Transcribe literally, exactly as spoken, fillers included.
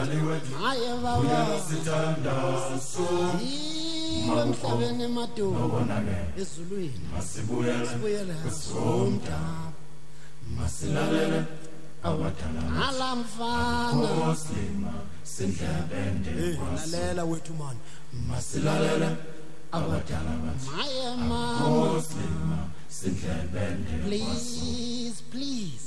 maye baba emhlabeni madumo ezulwini masibuyele umdaba masilalele awadala alamfana oslima sindlebende lalela wethu man masilalele awadala maye mama oslima sindlebende please please